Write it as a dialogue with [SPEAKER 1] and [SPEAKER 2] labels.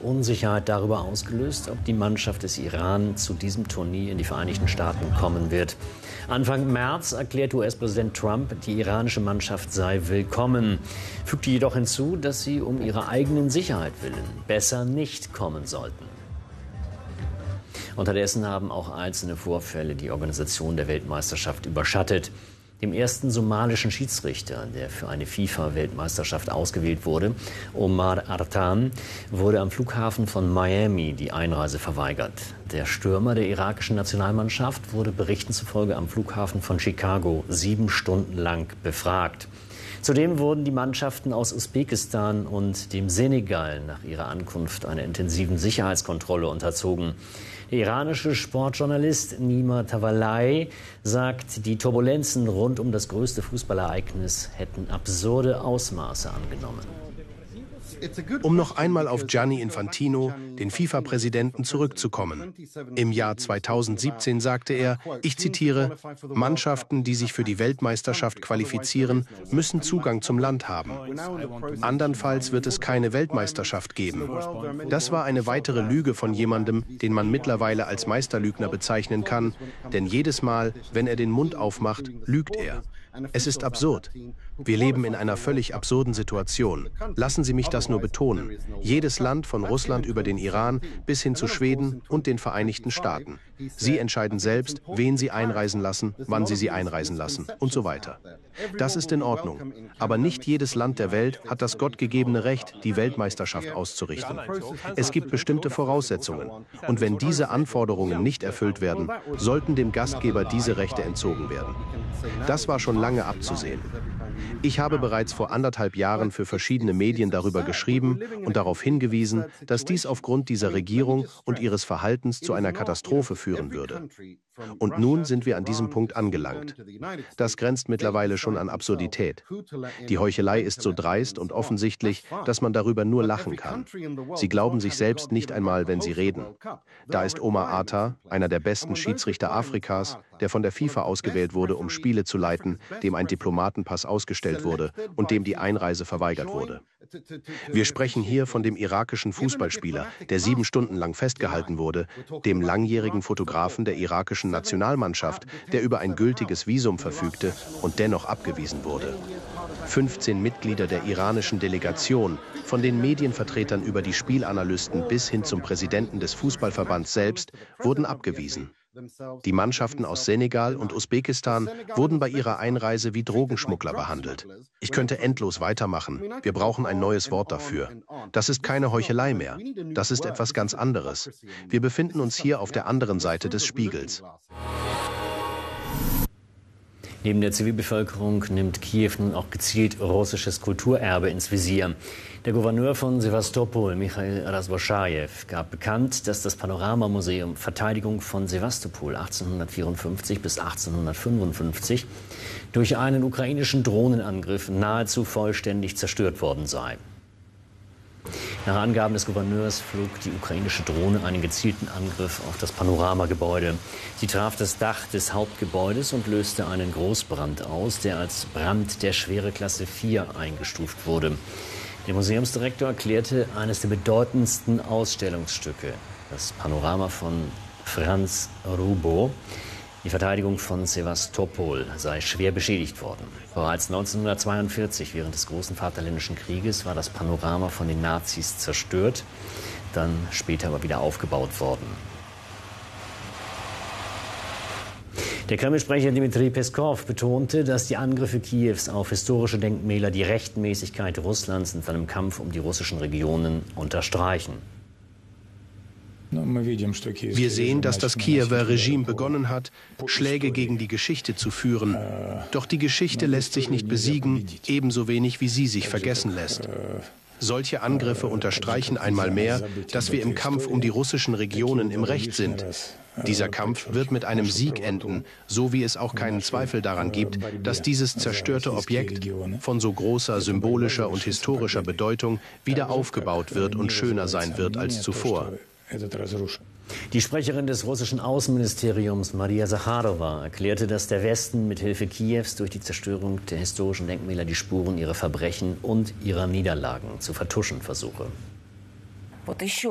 [SPEAKER 1] Unsicherheit darüber ausgelöst, ob die Mannschaft des Iran zu diesem Turnier in die Vereinigten Staaten kommen wird. Anfang März erklärte US-Präsident Trump, die iranische Mannschaft sei willkommen, fügte jedoch hinzu, dass sie um ihrer eigenen Sicherheit willen besser nicht kommen sollten. Unterdessen haben auch einzelne Vorfälle die Organisation der Weltmeisterschaft überschattet. Dem ersten somalischen Schiedsrichter, der für eine FIFA-Weltmeisterschaft ausgewählt wurde, Omar Artan, wurde am Flughafen von Miami die Einreise verweigert. Der Stürmer der irakischen Nationalmannschaft wurde Berichten zufolge am Flughafen von Chicago 7 Stunden lang befragt. Zudem wurden die Mannschaften aus Usbekistan und dem Senegal nach ihrer Ankunft einer intensiven Sicherheitskontrolle unterzogen. Der iranische Sportjournalist Nima Tavallaei sagt, die Turbulenzen rund um das größte Fußballereignis hätten absurde Ausmaße angenommen.
[SPEAKER 2] Um noch einmal auf Gianni Infantino, den FIFA-Präsidenten, zurückzukommen. Im Jahr 2017 sagte er, ich zitiere, Mannschaften, die sich für die Weltmeisterschaft qualifizieren, müssen Zugang zum Land haben. Andernfalls wird es keine Weltmeisterschaft geben. Das war eine weitere Lüge von jemandem, den man mittlerweile als Meisterlügner bezeichnen kann, denn jedes Mal, wenn er den Mund aufmacht, lügt er. Es ist absurd. Wir leben in einer völlig absurden Situation. Lassen Sie mich das nur betonen. Jedes Land von Russland über den Iran bis hin zu Schweden und den Vereinigten Staaten. Sie entscheiden selbst, wen sie einreisen lassen, wann sie einreisen lassen und so weiter. Das ist in Ordnung. Aber nicht jedes Land der Welt hat das gottgegebene Recht, die Weltmeisterschaft auszurichten. Es gibt bestimmte Voraussetzungen. Und wenn diese Anforderungen nicht erfüllt werden, sollten dem Gastgeber diese Rechte entzogen werden. Das war schon lange abzusehen. Ich habe bereits vor 1,5 Jahren für verschiedene Medien darüber geschrieben und darauf hingewiesen, dass dies aufgrund dieser Regierung und ihres Verhaltens zu einer Katastrophe führen würde. Und nun sind wir an diesem Punkt angelangt. Das grenzt mittlerweile schon an Absurdität. Die Heuchelei ist so dreist und offensichtlich, dass man darüber nur lachen kann. Sie glauben sich selbst nicht einmal, wenn sie reden. Da ist Omar Atta, einer der besten Schiedsrichter Afrikas, der von der FIFA ausgewählt wurde, um Spiele zu leiten, dem ein Diplomatenpass ausgestellt wurde und dem die Einreise verweigert wurde. Wir sprechen hier von dem irakischen Fußballspieler, der 7 Stunden lang festgehalten wurde, dem langjährigen Fotografen der irakischen Nationalmannschaft, der über ein gültiges Visum verfügte und dennoch abgewiesen wurde. 15 Mitglieder der iranischen Delegation, von den Medienvertretern über die Spielanalysten bis hin zum Präsidenten des Fußballverbands selbst, wurden abgewiesen. Die Mannschaften aus Senegal und Usbekistan wurden bei ihrer Einreise wie Drogenschmuggler behandelt. Ich könnte endlos weitermachen. Wir brauchen ein neues Wort dafür. Das ist keine Heuchelei mehr. Das ist etwas ganz anderes. Wir befinden uns hier auf der anderen Seite des Spiegels.
[SPEAKER 1] Neben der Zivilbevölkerung nimmt Kiew nun auch gezielt russisches Kulturerbe ins Visier. Der Gouverneur von Sewastopol, Michail Razvoschajew, gab bekannt, dass das Panoramamuseum Verteidigung von Sewastopol 1854 bis 1855 durch einen ukrainischen Drohnenangriff nahezu vollständig zerstört worden sei. Nach Angaben des Gouverneurs flog die ukrainische Drohne einen gezielten Angriff auf das Panoramagebäude. Sie traf das Dach des Hauptgebäudes und löste einen Großbrand aus, der als Brand der Schwereklasse 4 eingestuft wurde. Der Museumsdirektor erklärte, eines der bedeutendsten Ausstellungsstücke, das Panorama von Franz Rubo, die Verteidigung von Sewastopol, sei schwer beschädigt worden. Bereits 1942, während des Großen Vaterländischen Krieges, war das Panorama von den Nazis zerstört, dann später aber wieder aufgebaut worden. Der Kreml-Sprecher Dmitri Peskov betonte, dass die Angriffe Kiews auf historische Denkmäler die Rechtmäßigkeit Russlands in seinem Kampf um die russischen Regionen unterstreichen.
[SPEAKER 2] Wir sehen, dass das Kiewer Regime begonnen hat, Schläge gegen die Geschichte zu führen. Doch die Geschichte lässt sich nicht besiegen, ebenso wenig wie sie sich vergessen lässt. Solche Angriffe unterstreichen einmal mehr, dass wir im Kampf um die russischen Regionen im Recht sind. Dieser Kampf wird mit einem Sieg enden, so wie es auch keinen Zweifel daran gibt, dass dieses zerstörte Objekt von so großer symbolischer und historischer Bedeutung wieder aufgebaut wird und schöner sein wird als zuvor.
[SPEAKER 1] Die Sprecherin des russischen Außenministeriums Maria Sacharowa erklärte, dass der Westen mit Hilfe Kiews durch die Zerstörung der historischen Denkmäler die Spuren ihrer Verbrechen und ihrer Niederlagen zu vertuschen versuche.